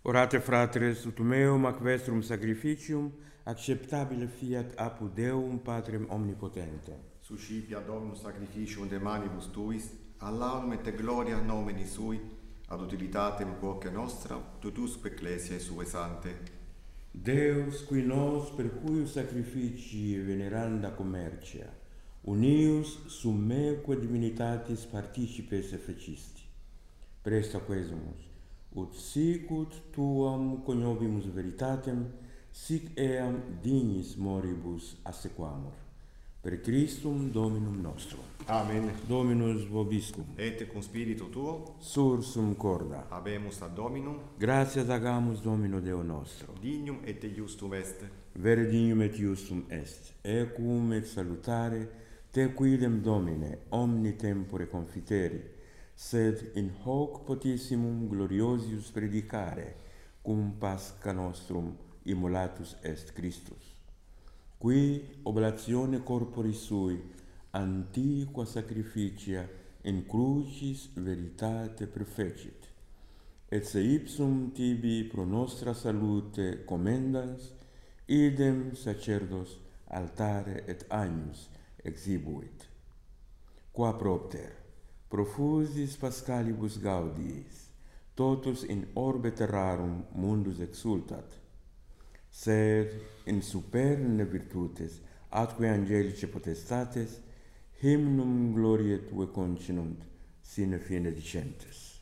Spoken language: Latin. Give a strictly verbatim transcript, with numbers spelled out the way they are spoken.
Orate fratres, ut meum ac vestrum sacrificium, acceptabile fiat apud Deum Patrem omnipotentem. Suscipia Dominus sacrificium de manibus tuis, ad laudum et gloria nomini sui, ad utilitatem quoque nostra, tutusque ecclesiae sue sante. Deus, qui nos per cuius sacrificii veneranda commercia, unius sum meque divinitatis participes efficisti, presta quesumus, ut sicut tuam coniovimus veritatem, sic eam dignis moribus assequamur. Per Christum Dominum nostrum. Amen. Dominus vobiscum. Et cum spiritu tuo, Sursum corda. habemus ad Dominum, Gratias agamus Domino Deo nostro. dignum et iustum est. Vere dignum et iustum est. Ecum et salutare te quidem Domine omni tempore confiteri, sed in hoc potissimum gloriosius predicare, cum Pascha nostrum immolatus est Christus, qui oblatione corporis sui antiqua sacrificia in crucis veritate perfecit, et se ipsum tibi pro nostra salute commendans, idem sacerdos altare et agnus exhibuit. Qua propter, profusis Paschalibus gaudiis, totus in orbe terrarum mundus exultat, sed in superne virtutes atque angelice potestates hymnum gloriae tue continunt sine fine dicentes.